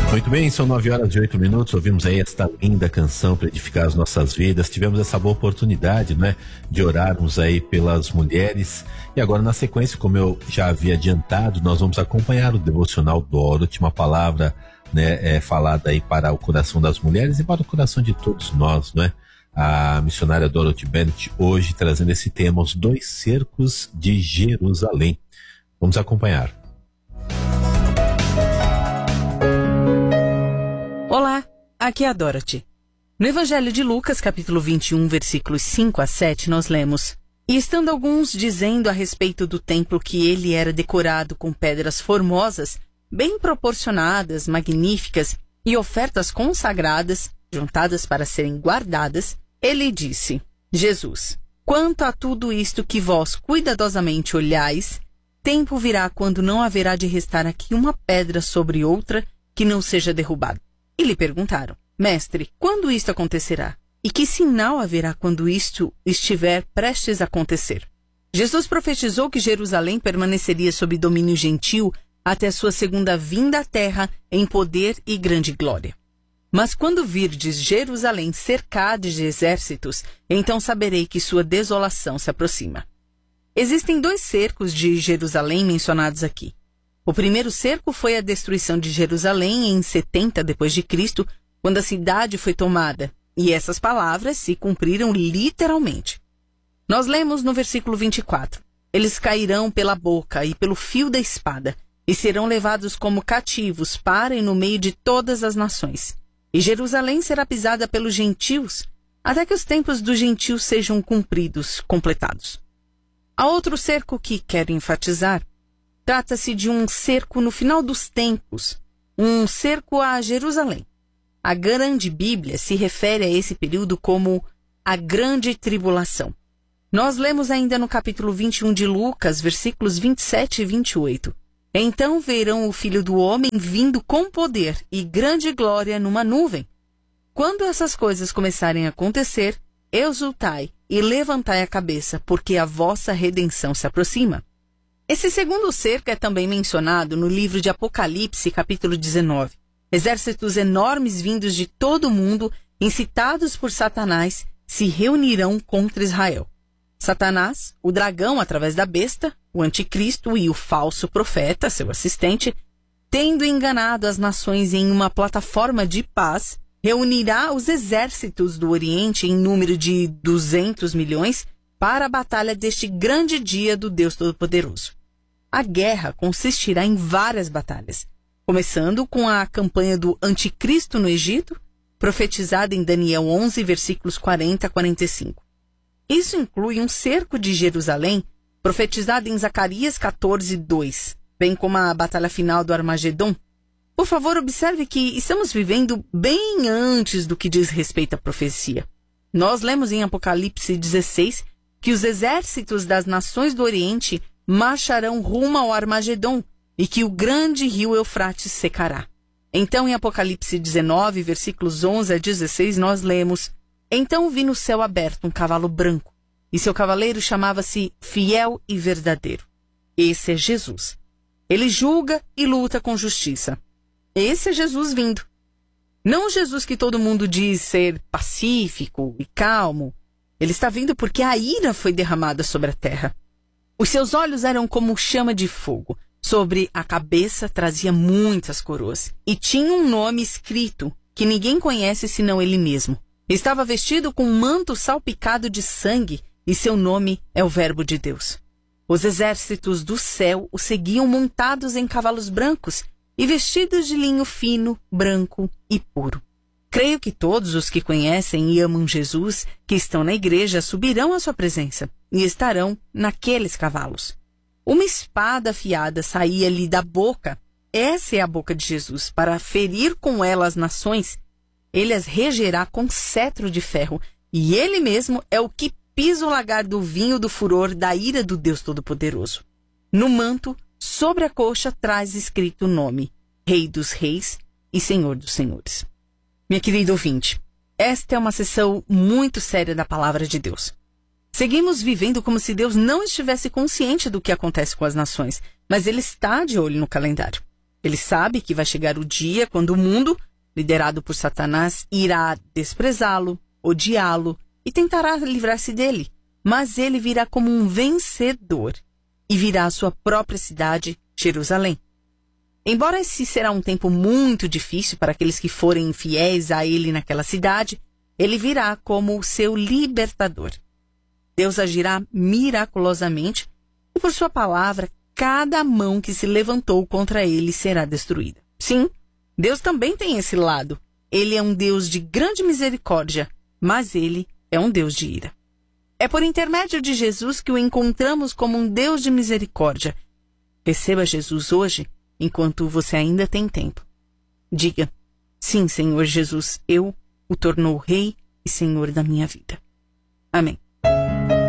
Muito bem, são 9h08, ouvimos aí esta linda canção para edificar as nossas vidas, tivemos essa boa oportunidade, né, de orarmos aí pelas mulheres, e agora na sequência, como eu já havia adiantado, nós vamos acompanhar o devocional Dorothy, uma palavra, né, falada aí para o coração das mulheres e para o coração de todos nós, né, a missionária Dorothy Bennett hoje trazendo esse tema, os 2 cercos de Jerusalém. Vamos acompanhar. Olá, aqui é a Dorothy. No Evangelho de Lucas, capítulo 21, versículos 5 a 7, nós lemos: E estando alguns dizendo a respeito do templo que ele era decorado com pedras formosas, bem proporcionadas, magníficas, e ofertas consagradas, juntadas para serem guardadas, ele disse: Jesus, quanto a tudo isto que vós cuidadosamente olhais, tempo virá quando não haverá de restar aqui uma pedra sobre outra que não seja derrubada. E lhe perguntaram: Mestre, quando isto acontecerá? E que sinal haverá quando isto estiver prestes a acontecer? Jesus profetizou que Jerusalém permaneceria sob domínio gentil até sua segunda vinda à terra em poder e grande glória. Mas quando virdes Jerusalém cercada de exércitos, então saberei que sua desolação se aproxima. Existem 2 cercos de Jerusalém mencionados aqui. O primeiro cerco foi a destruição de Jerusalém em 70 d.C., quando a cidade foi tomada, e essas palavras se cumpriram literalmente. Nós lemos no versículo 24: Eles cairão pela boca e pelo fio da espada, e serão levados como cativos para e no meio de todas as nações. E Jerusalém será pisada pelos gentios, até que os tempos dos gentios sejam cumpridos, completados. Há outro cerco que quero enfatizar. Trata-se de um cerco no final dos tempos, um cerco a Jerusalém. A Grande Bíblia se refere a esse período como a Grande Tribulação. Nós lemos ainda no capítulo 21 de Lucas, versículos 27 e 28. Então verão o Filho do Homem vindo com poder e grande glória numa nuvem. Quando essas coisas começarem a acontecer, exultai e levantai a cabeça, porque a vossa redenção se aproxima. Esse segundo cerco é também mencionado no livro de Apocalipse, capítulo 19. Exércitos enormes vindos de todo o mundo, incitados por Satanás, se reunirão contra Israel. Satanás, o dragão através da besta, o anticristo e o falso profeta, seu assistente, tendo enganado as nações em uma plataforma de paz, reunirá os exércitos do Oriente em número de 200 milhões para a batalha deste grande dia do Deus Todo-Poderoso. A guerra consistirá em várias batalhas, começando com a campanha do Anticristo no Egito, profetizada em Daniel 11, versículos 40 a 45. Isso inclui um cerco de Jerusalém, profetizado em Zacarias 14, 2, bem como a batalha final do Armagedon. Por favor, observe que estamos vivendo bem antes do que diz respeito à profecia. Nós lemos em Apocalipse 16 que os exércitos das nações do Oriente marcharão rumo ao Armagedon e que o grande rio Eufrates secará. Então, em Apocalipse 19, versículos 11 a 16, nós lemos: Então vi no céu aberto um cavalo branco, e seu cavaleiro chamava-se Fiel e Verdadeiro. Esse é Jesus. Ele julga e luta com justiça. Esse é Jesus vindo. Não o Jesus que todo mundo diz ser pacífico e calmo. Ele está vindo porque a ira foi derramada sobre a terra. Os seus olhos eram como chama de fogo. Sobre a cabeça trazia muitas coroas. E tinha um nome escrito que ninguém conhece senão ele mesmo. Estava vestido com um manto salpicado de sangue e seu nome é o Verbo de Deus. Os exércitos do céu o seguiam montados em cavalos brancos e vestidos de linho fino, branco e puro. Creio que todos os que conhecem e amam Jesus, que estão na igreja, subirão à sua presença e estarão naqueles cavalos. Uma espada afiada saía-lhe da boca. Essa é a boca de Jesus, para ferir com ela as nações. Ele as regerá com cetro de ferro, e ele mesmo é o que pisa o lagar do vinho do furor da ira do Deus Todo-Poderoso. No manto, sobre a coxa, traz escrito o nome: Rei dos Reis e Senhor dos Senhores. Minha querida ouvinte, esta é uma sessão muito séria da palavra de Deus. Seguimos vivendo como se Deus não estivesse consciente do que acontece com as nações, mas Ele está de olho no calendário. Ele sabe que vai chegar o dia quando o mundo, liderado por Satanás, irá desprezá-lo, odiá-lo e tentará livrar-se dele. Mas ele virá como um vencedor e virá à sua própria cidade, Jerusalém. Embora esse será um tempo muito difícil para aqueles que forem infiéis a ele naquela cidade, ele virá como o seu libertador. Deus agirá miraculosamente e, por sua palavra, cada mão que se levantou contra ele será destruída. Sim, Deus também tem esse lado. Ele é um Deus de grande misericórdia, mas ele é um Deus de ira. É por intermédio de Jesus que o encontramos como um Deus de misericórdia. Receba Jesus hoje, enquanto você ainda tem tempo. Diga: sim, Senhor Jesus, eu o tornou Rei e Senhor da minha vida. Amém.